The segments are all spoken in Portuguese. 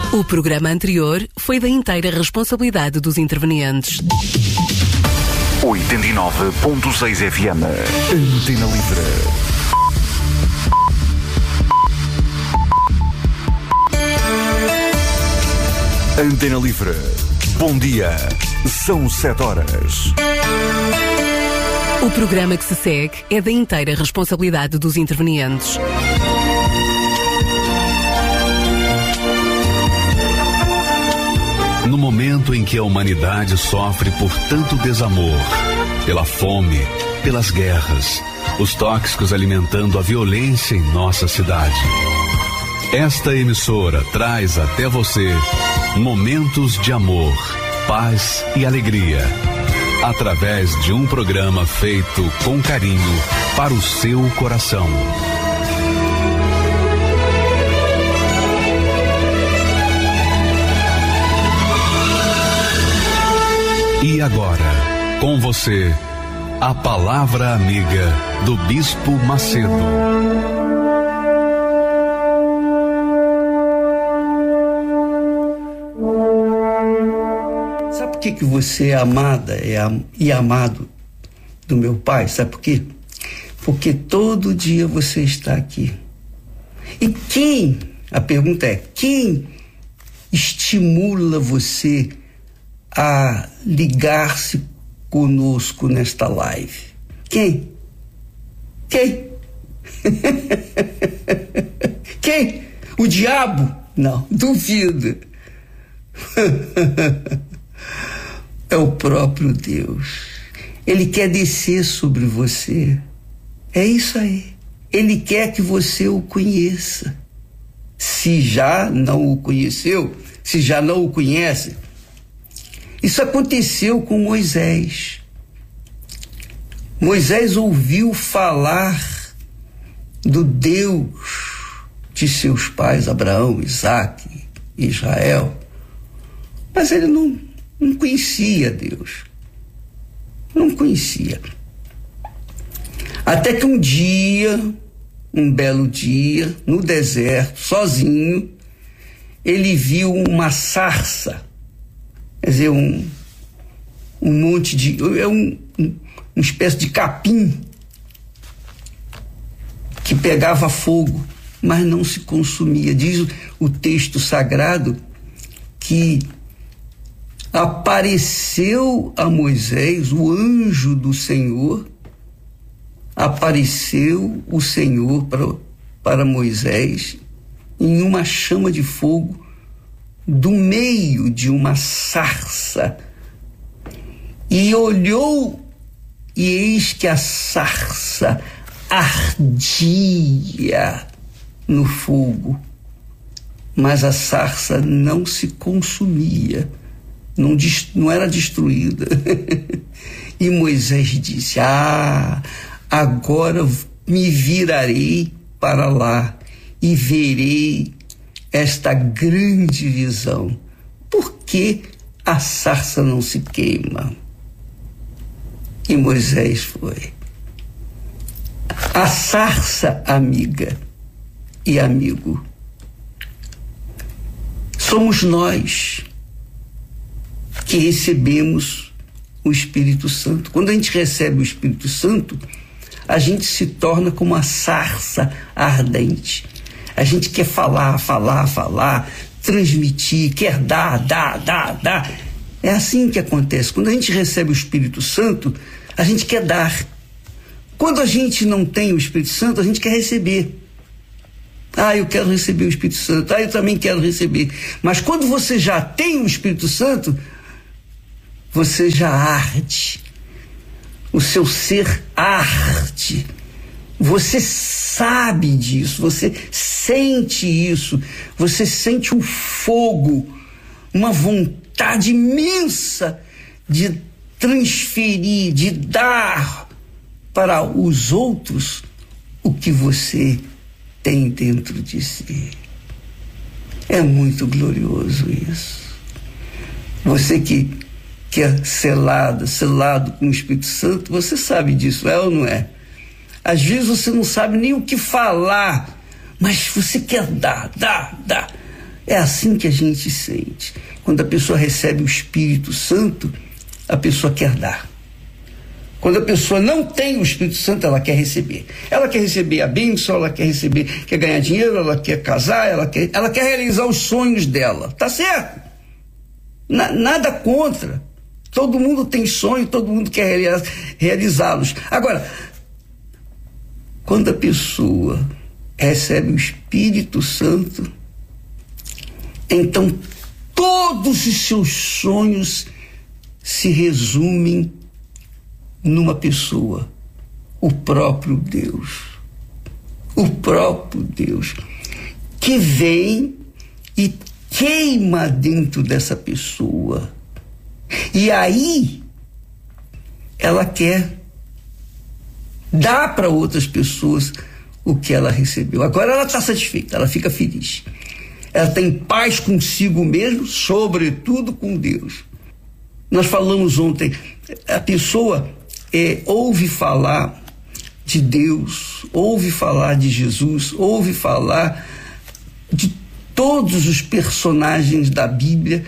O programa anterior foi da inteira responsabilidade dos intervenientes. 89.6 FM. Antena Livre. Antena Livre. Bom dia. São 7 horas. O programa que se segue é da inteira responsabilidade dos intervenientes. No momento em que a humanidade sofre por tanto desamor, pela fome, pelas guerras, os tóxicos alimentando a violência em nossa cidade, esta emissora traz até você momentos de amor, paz e alegria, através de um programa feito com carinho para o seu coração. E agora, com você, a palavra amiga do Bispo Macedo. Sabe por que você é amada e amado do meu Pai? Sabe por quê? Porque todo dia você está aqui. E a pergunta é, quem estimula você a ligar-se conosco nesta live? Quem? Quem? O diabo? Não, duvido. É o próprio Deus. Ele quer descer sobre você. É isso aí. Ele quer que você o conheça. Se já não o conheceu, se já não o conhece, isso aconteceu com Moisés. Moisés ouviu falar do Deus de seus pais, Abraão, Isaque e Israel, mas ele não conhecia Deus. Não conhecia. Até que um belo dia, no deserto, sozinho, ele viu uma sarça. Quer dizer, um monte de... uma espécie de capim que pegava fogo, mas não se consumia. Diz o texto sagrado que apareceu a Moisés, o anjo do Senhor, apareceu o Senhor para Moisés em uma chama de fogo do meio de uma sarça, e olhou, e eis que a sarça ardia no fogo, mas a sarça não se consumia, não era destruída. E Moisés disse: agora me virarei para lá e verei esta grande visão. Por que a sarça não se queima? E Moisés foi. A sarça, amiga e amigo, somos nós que recebemos o Espírito Santo. Quando a gente recebe o Espírito Santo, a gente se torna como a sarça ardente. A gente quer falar, transmitir, quer dar. É assim que acontece. Quando a gente recebe o Espírito Santo, a gente quer dar. Quando a gente não tem o Espírito Santo, a gente quer receber. Eu quero receber o Espírito Santo. Eu também quero receber. Mas quando você já tem o Espírito Santo, você já arde. O seu ser arde. Você sabe disso, você sente isso, você sente um fogo, uma vontade imensa de transferir, de dar para os outros o que você tem dentro de si. É muito glorioso isso. Você que é selado com o Espírito Santo, você sabe disso, é ou não é? Às vezes você não sabe nem o que falar, mas você quer dar. É assim que a gente sente. Quando a pessoa recebe o Espírito Santo, a pessoa quer dar. Quando a pessoa não tem o Espírito Santo, ela quer receber. Ela quer receber a bênção, ela quer receber, quer ganhar dinheiro, ela quer casar, ela quer realizar os sonhos dela. Tá certo? Nada contra. Todo mundo tem sonho, todo mundo quer realizá-los. Agora, quando a pessoa recebe o Espírito Santo, então todos os seus sonhos se resumem numa pessoa, o próprio Deus. O próprio Deus, que vem e queima dentro dessa pessoa. E aí, ela quer dar para outras pessoas o que ela recebeu. Agora ela está satisfeita, ela fica feliz. Ela tem paz consigo mesmo, sobretudo com Deus. Nós falamos ontem, a pessoa ouve falar de Deus, ouve falar de Jesus, ouve falar de todos os personagens da Bíblia,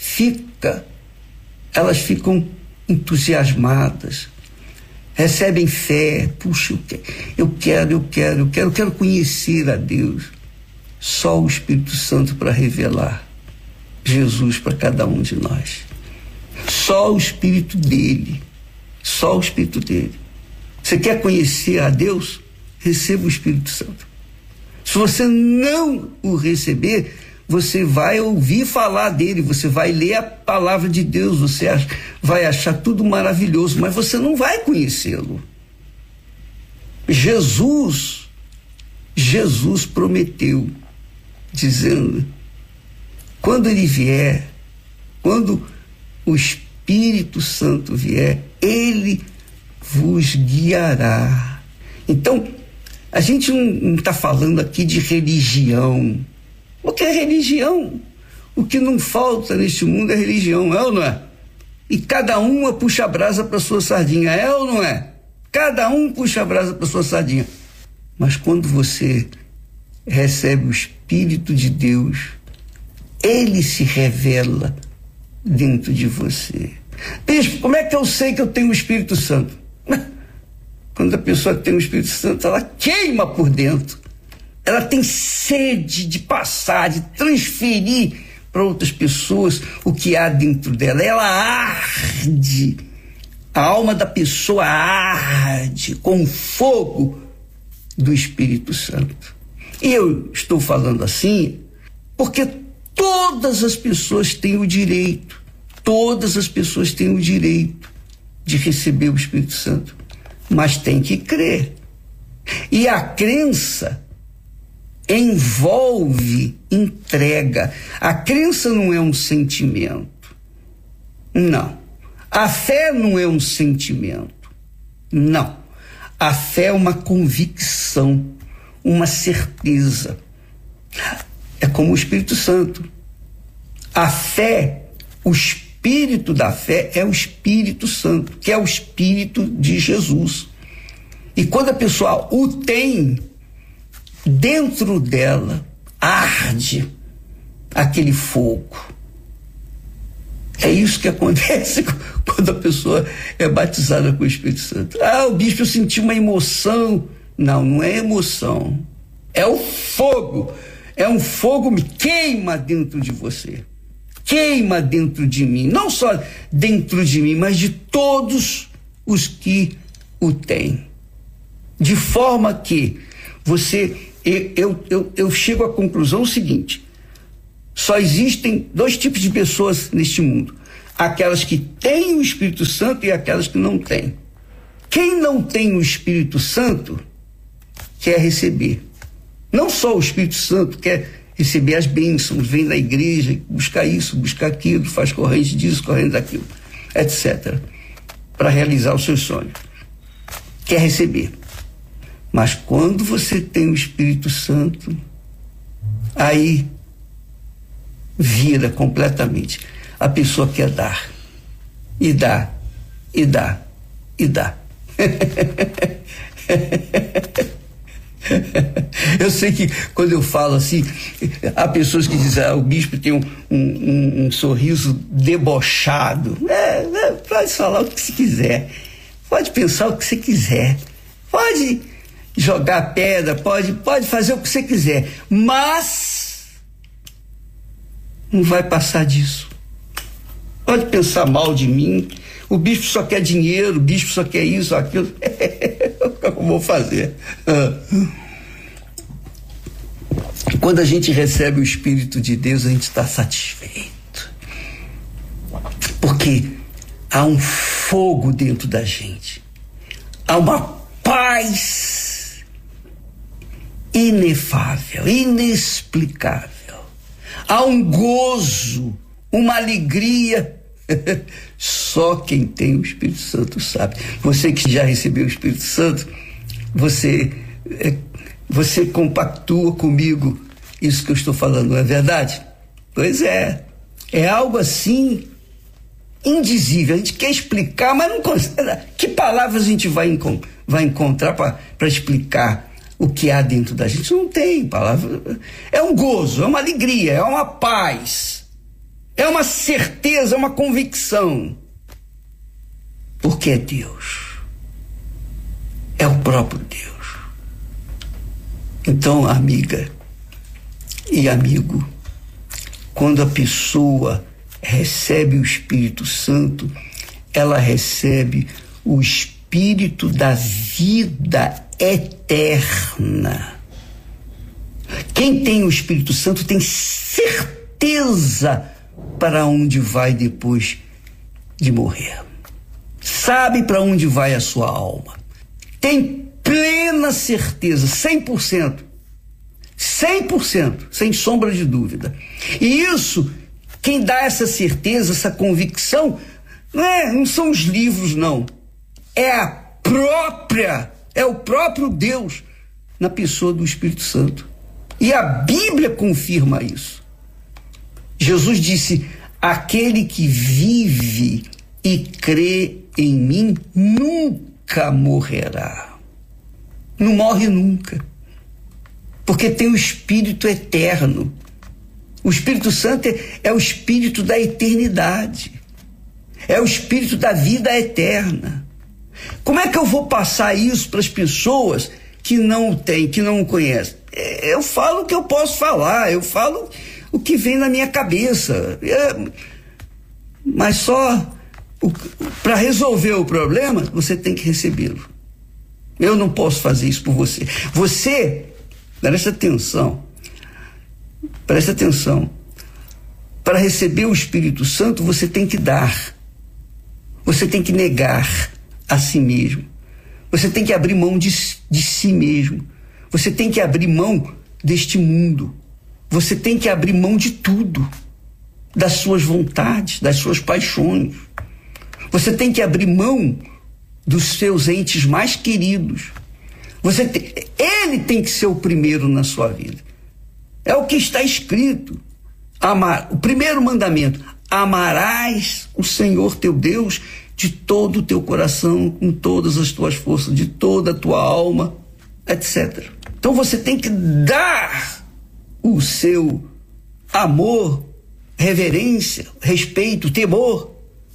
elas ficam entusiasmadas, recebem fé. Puxa, eu quero conhecer a Deus. Só o Espírito Santo para revelar Jesus para cada um de nós. Só o Espírito dele. Só o Espírito dele. Você quer conhecer a Deus? Receba o Espírito Santo. Se você não o receber, você vai ouvir falar dele, você vai ler a palavra de Deus, você vai achar tudo maravilhoso, mas você não vai conhecê-lo. Jesus prometeu, dizendo, quando ele vier, quando o Espírito Santo vier, ele vos guiará. Então, a gente não está falando aqui de religião. O que é religião? O que não falta neste mundo é religião, é ou não é? E cada uma puxa a brasa para sua sardinha, é ou não é? Cada um puxa a brasa para sua sardinha. Mas quando você recebe o Espírito de Deus, ele se revela dentro de você. Bispo, como é que eu sei que eu tenho o Espírito Santo? Quando a pessoa tem o Espírito Santo, ela queima por dentro. Ela tem sede de passar, de transferir para outras pessoas o que há dentro dela. Ela arde. A alma da pessoa arde com o fogo do Espírito Santo. E eu estou falando assim porque todas as pessoas têm o direito, de receber o Espírito Santo, mas tem que crer. E a crença envolve entrega. A crença não é um sentimento. Não. A fé não é um sentimento. Não. A fé é uma convicção, uma certeza. É como o Espírito Santo. A fé, o espírito da fé é o Espírito Santo, que é o Espírito de Jesus. E quando a pessoa o tem, dentro dela arde aquele fogo. É isso que acontece quando a pessoa é batizada com o Espírito Santo. O bispo, eu senti uma emoção. Não é emoção. É o fogo. É um fogo que queima dentro de você. Queima dentro de mim. Não só dentro de mim, mas de todos os que o têm. De forma que eu chego à conclusão seguinte: só existem dois tipos de pessoas neste mundo: aquelas que têm o Espírito Santo e aquelas que não têm. Quem não tem o Espírito Santo quer receber. Não só o Espírito Santo quer receber as bênçãos, vem da igreja, buscar isso, buscar aquilo, faz corrente disso, corrente daquilo, etc., para realizar os seus sonhos. Quer receber. Mas quando você tem o Espírito Santo, aí vira completamente. A pessoa quer dar. E dá. E dá. E dá. Eu sei que quando eu falo assim, há pessoas que dizem, o bispo tem um sorriso debochado. Pode falar o que você quiser, pode pensar o que você quiser, pode jogar pedra, pode fazer o que você quiser, mas não vai passar disso. Pode pensar mal de mim, o bispo só quer dinheiro, o bispo só quer isso, aquilo. O que eu vou fazer? Quando a gente recebe o Espírito de Deus, a gente está satisfeito. Porque há um fogo dentro da gente. Há uma paz inefável, inexplicável. Há um gozo, uma alegria. Só quem tem o Espírito Santo sabe. Você que já recebeu o Espírito Santo, você compactua comigo isso que eu estou falando, não é verdade? Pois é algo assim indizível. A gente quer explicar, mas não consegue. Que palavras a gente vai encontrar para explicar o que há dentro da gente? Não tem palavra. É um gozo, é uma alegria, é uma paz, é uma certeza, é uma convicção. Porque é Deus, é o próprio Deus. Então, amiga e amigo, quando a pessoa recebe o Espírito Santo, ela recebe o Espírito da vida eterna. Quem tem o Espírito Santo tem certeza para onde vai depois de morrer. Sabe para onde vai a sua alma. Tem plena certeza, 100%, sem sombra de dúvida. E isso, quem dá essa certeza, essa convicção, não são os livros, não. É o próprio Deus na pessoa do Espírito Santo. E a Bíblia confirma isso. Jesus disse: aquele que vive e crê em mim nunca morrerá. Não morre nunca. Porque tem o Espírito eterno. O Espírito Santo é o Espírito da eternidade. É o Espírito da vida eterna. Como é que eu vou passar isso para as pessoas que não têm, que não conhecem? Eu falo o que eu posso falar, eu falo o que vem na minha cabeça. Mas só para resolver o problema, você tem que recebê-lo. Eu não posso fazer isso por você. Você, presta atenção. Para receber o Espírito Santo, você tem que dar. Você tem que negar a si mesmo. Você tem que abrir mão de si mesmo. Você tem que abrir mão deste mundo. Você tem que abrir mão de tudo. Das suas vontades, das suas paixões. Você tem que abrir mão dos seus entes mais queridos. Ele tem que ser o primeiro na sua vida. É o que está escrito. O primeiro mandamento: amarás o Senhor teu Deus de todo o teu coração, com todas as tuas forças, de toda a tua alma, etc. Então você tem que dar o seu amor, reverência, respeito, temor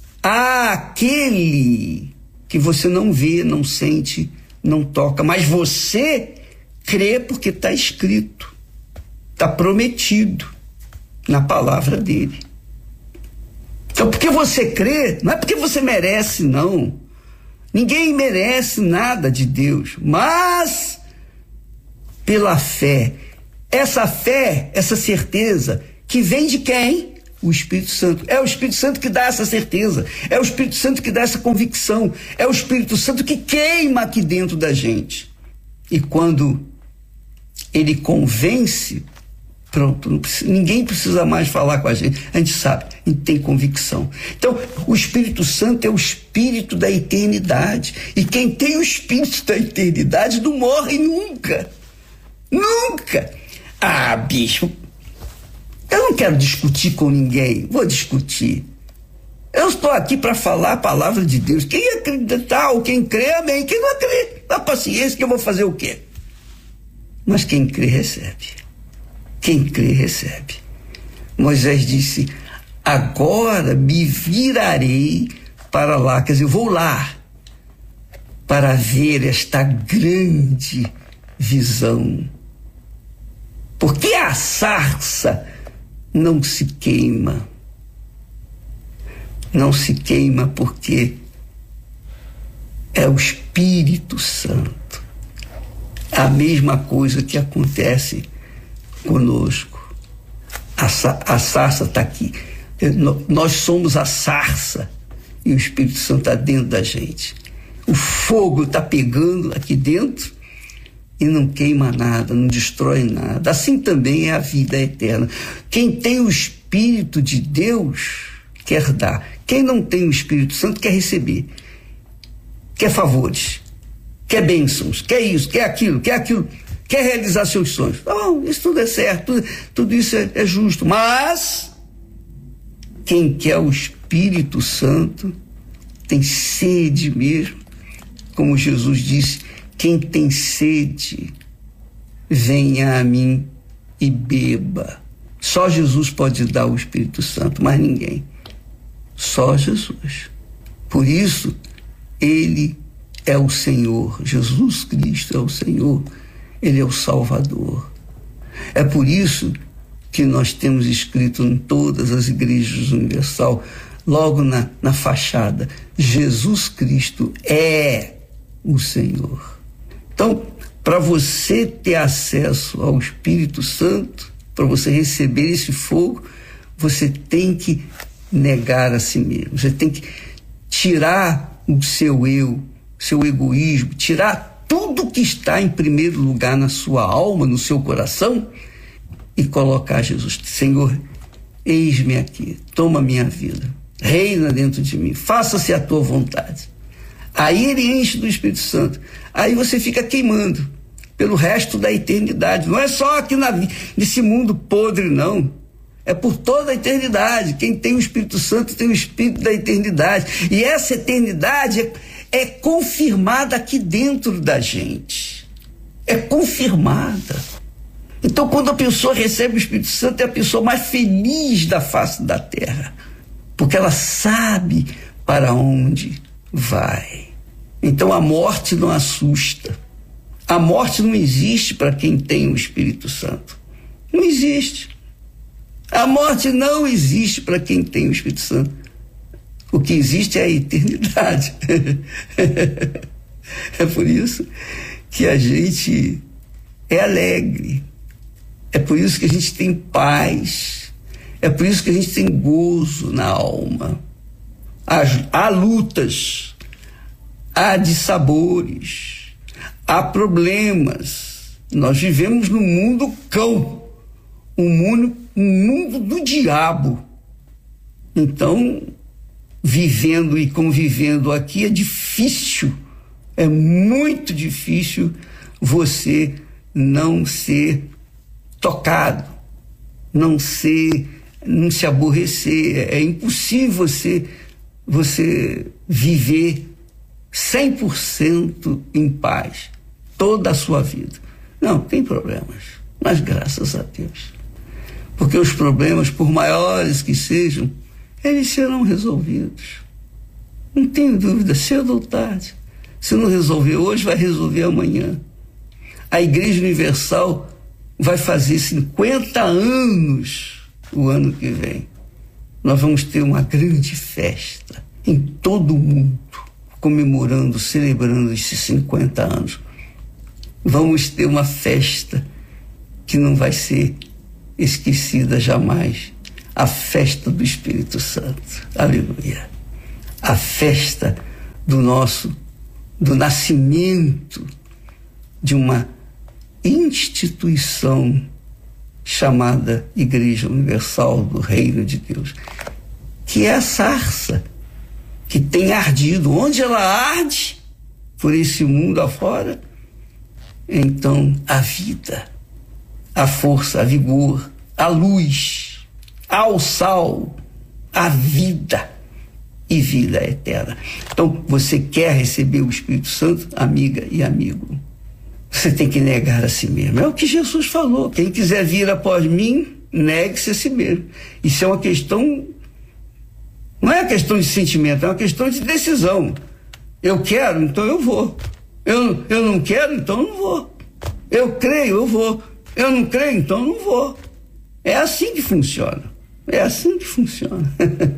àquele que você não vê, não sente, não toca, mas você crê porque está escrito, está prometido na palavra dele. Então, porque você crê, não é porque você merece, não. Ninguém merece nada de Deus, mas pela fé. Essa fé, essa certeza, que vem de quem? O Espírito Santo. É o Espírito Santo que dá essa certeza, é o Espírito Santo que dá essa convicção, é o Espírito Santo que queima aqui dentro da gente. E quando ele convence, pronto, ninguém precisa mais falar com a gente sabe, a gente tem convicção. Então, o Espírito Santo é o Espírito da eternidade, e quem tem o Espírito da eternidade não morre nunca. Nunca. Bispo, eu não quero discutir com ninguém, vou discutir. Eu estou aqui para falar a palavra de Deus. Quem acreditar ou quem crê, amém. Quem não crê, dá paciência, que eu vou fazer o quê? Mas quem crê, recebe. Quem crê, recebe. Moisés disse: agora me virarei para lá, quer dizer, eu vou lá para ver esta grande visão. Porque a sarça não se queima. Não se queima porque é o Espírito Santo. A mesma coisa que acontece conosco. A sarça está aqui. Nós somos a sarça e o Espírito Santo está dentro da gente. O fogo está pegando aqui dentro e não queima nada, não destrói nada. Assim também é a vida eterna. Quem tem o Espírito de Deus quer dar. Quem não tem o Espírito Santo quer receber. Quer favores, quer bênçãos, quer isso, quer aquilo, quer realizar seus sonhos. Não, isso tudo é certo, tudo isso é justo. Mas quem quer o Espírito Santo tem sede mesmo. Como Jesus disse: quem tem sede, venha a mim e beba. Só Jesus pode dar o Espírito Santo, mais ninguém. Só Jesus. Por isso, Ele é o Senhor. Jesus Cristo é o Senhor. Ele é o Salvador. É por isso que nós temos escrito em todas as igrejas universal, logo na fachada: Jesus Cristo é o Senhor. Então, para você ter acesso ao Espírito Santo, para você receber esse fogo, você tem que negar a si mesmo. Você tem que tirar o seu eu, seu egoísmo, tirar tudo que está em primeiro lugar na sua alma, no seu coração, e colocar Jesus. Senhor, eis-me aqui, toma minha vida, reina dentro de mim, faça-se a tua vontade. Aí ele enche do Espírito Santo. Aí você fica queimando pelo resto da eternidade. Não é só aqui nesse mundo podre, não. É por toda a eternidade. Quem tem o Espírito Santo tem o Espírito da eternidade. E essa eternidade é confirmada aqui dentro da gente. É confirmada. Então, quando a pessoa recebe o Espírito Santo, é a pessoa mais feliz da face da terra. Porque ela sabe para onde vai. Então, a morte não assusta. A morte não existe para quem tem o Espírito Santo. Não existe. A morte não existe para quem tem o Espírito Santo. O que existe é a eternidade. É por isso que a gente é alegre. É por isso que a gente tem paz. É por isso que a gente tem gozo na alma. Há lutas, há dissabores, há problemas. Nós vivemos num mundo cão, um mundo do diabo. Então, vivendo e convivendo aqui é difícil, é muito difícil você não ser tocado, não se aborrecer. É impossível você viver 100% em paz toda a sua vida. Não, tem problemas, mas graças a Deus. Porque os problemas, por maiores que sejam, eles serão resolvidos. Não tenho dúvida, cedo ou tarde. Se não resolver hoje, vai resolver amanhã. A Igreja Universal vai fazer 50 anos o ano que vem. Nós vamos ter uma grande festa em todo o mundo, comemorando, celebrando esses 50 anos. Vamos ter uma festa que não vai ser esquecida jamais. A festa do Espírito Santo. Aleluia. A festa do nascimento de uma instituição chamada Igreja Universal do Reino de Deus, que é a sarça que tem ardido. Onde ela arde, por esse mundo afora, então a vida, a força, a vigor, a luz, ao sal, a vida e vida eterna. Então, você quer receber o Espírito Santo, amiga e amigo? você tem que negar a si mesmo. É o que Jesus falou. Quem quiser vir após mim, negue-se a si mesmo. Isso é uma questão, não é uma questão de sentimento, é uma questão de decisão. Eu quero, então eu vou. Eu não quero, então eu não vou. Eu creio, eu vou. Eu não creio, então eu não vou. É assim que funciona. É assim que funciona.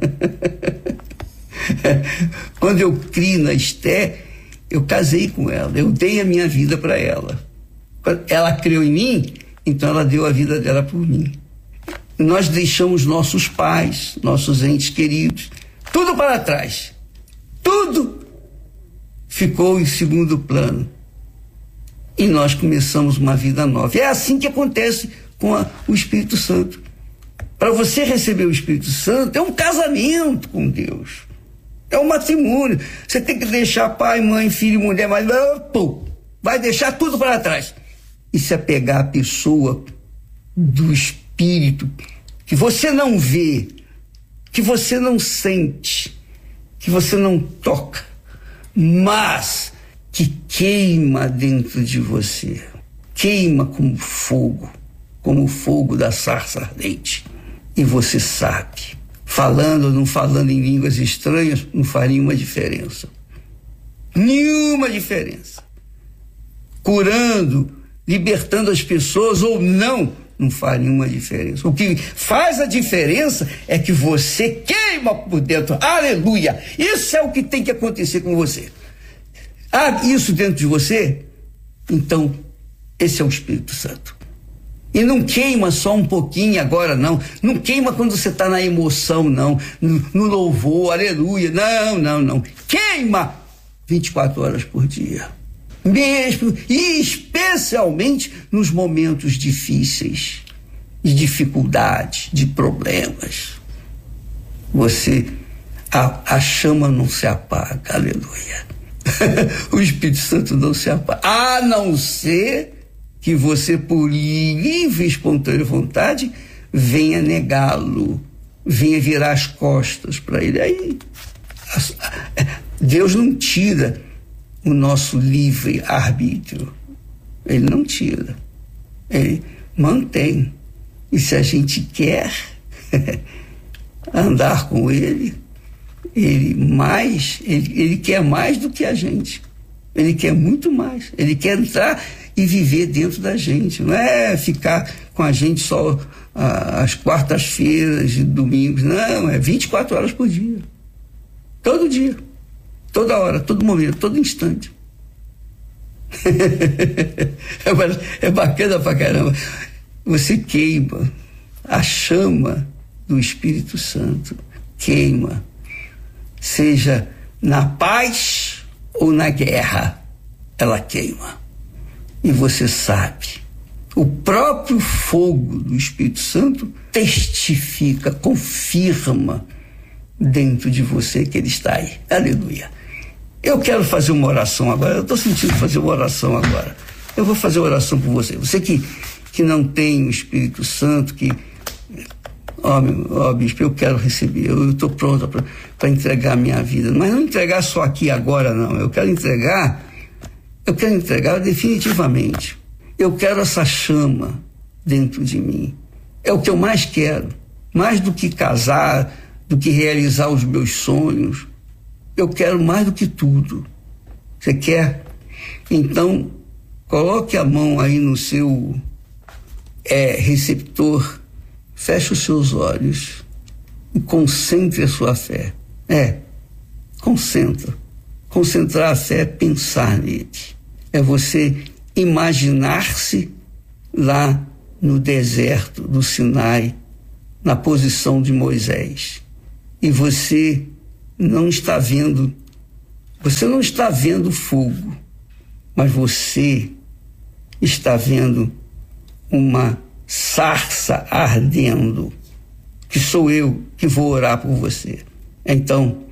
Quando eu criei na Esté, eu casei com ela, eu dei a minha vida para ela. Ela creu em mim, então ela deu a vida dela por mim. Nós deixamos nossos pais, nossos entes queridos, tudo para trás. Tudo ficou em segundo plano. E nós começamos uma vida nova. É assim que acontece com o Espírito Santo. Para você receber o Espírito Santo, é um casamento com Deus. É um matrimônio. Você tem que deixar pai, mãe, filho, mulher, mas vai deixar tudo para trás. E se apegar à pessoa do Espírito, que você não vê, que você não sente, que você não toca, mas que queima dentro de você. Queima como o fogo da sarça ardente. E você sabe, falando ou não falando em línguas estranhas, não faz nenhuma diferença. Nenhuma diferença. Curando, libertando as pessoas ou não faz nenhuma diferença. O que faz a diferença é que você queima por dentro. Aleluia! Isso é o que tem que acontecer com você. Há isso dentro de você? Então, esse é o Espírito Santo. E não queima só um pouquinho agora, não. Não queima quando você está na emoção, não. No louvor, aleluia. Não. Queima 24 horas por dia. Mesmo, e especialmente nos momentos difíceis, de dificuldade, de problemas. A chama não se apaga, aleluia. O Espírito Santo não se apaga, a não ser que você, por livre e espontânea vontade, venha negá-lo, venha virar as costas para ele. Aí Deus não tira o nosso livre arbítrio. Ele não tira, ele mantém. E se a gente quer andar com ele quer mais do que a gente. Ele quer muito mais. Ele quer entrar e viver dentro da gente. Não é ficar com a gente só às quartas-feiras e domingos. Não, é 24 horas por dia. Todo dia. Toda hora, todo momento, todo instante. É bacana pra caramba. Você queima a chama do Espírito Santo. Queima. Seja na paz ou na guerra, ela queima. E você sabe, o próprio fogo do Espírito Santo testifica, confirma dentro de você que ele está aí. Aleluia. Eu quero fazer uma oração agora, eu estou sentindo fazer uma oração agora. Eu vou fazer uma oração por você. Você que não tem o Espírito Santo, bispo, eu quero receber, eu estou pronta para entregar a minha vida. Mas não entregar só aqui agora, não. Eu quero entregar definitivamente. Eu quero essa chama dentro de mim. É o que eu mais quero. Mais do que casar, do que realizar os meus sonhos. Eu quero mais do que tudo. Você quer? Então, coloque a mão aí no seu receptor, feche os seus olhos e concentre a sua fé. Concentra. Concentrar a fé é pensar nele. É você imaginar-se lá no deserto do Sinai, na posição de Moisés. E você não está vendo fogo, mas você está vendo uma sarça ardendo, que sou eu que vou orar por você. Então,